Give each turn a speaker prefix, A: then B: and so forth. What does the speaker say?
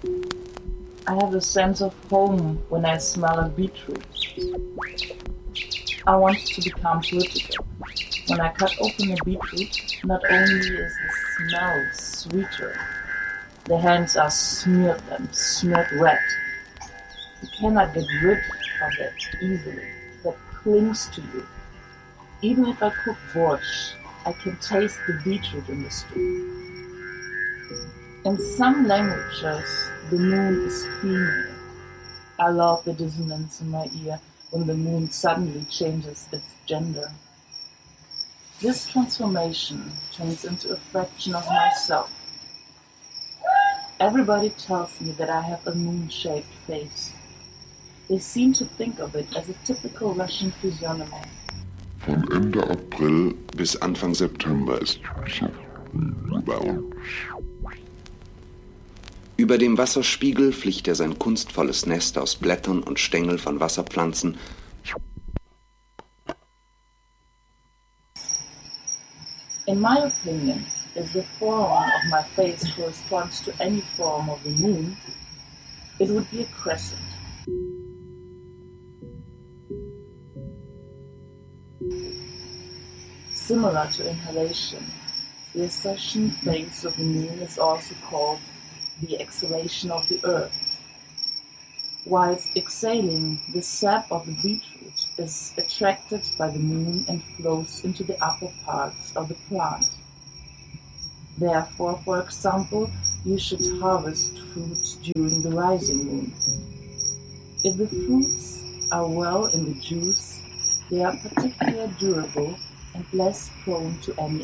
A: I have a sense of home when I smell a beetroot. I want to become political. When I cut open a beetroot, not only is the smell sweeter, the hands are smeared red. You cannot get rid of it easily. That clings to you. Even if I cook borscht, I can taste the beetroot in the stew. In some languages, the moon is female. I love the dissonance in my ear when the moon suddenly changes its gender. This transformation turns into a fraction of myself. Everybody tells me that I have a moon-shaped face. They seem to think of it as a typical Russian physiognomy.
B: Von Ende April bis Anfang September ist so bei uns.
C: Über dem Wasserspiegel flicht er sein kunstvolles Nest aus Blättern und Stängel von Wasserpflanzen.
A: In my opinion, if the form of my face corresponds to any form of the moon, it would be a crescent. Similar to inhalation, the accession phase of the moon is also called the exhalation of the earth. Whilst exhaling, the sap of the beetroot is attracted by the moon and flows into the upper parts of the plant. Therefore, for example, you should harvest fruits during the rising moon. If the fruits are well in the juice, they are particularly durable and less prone to any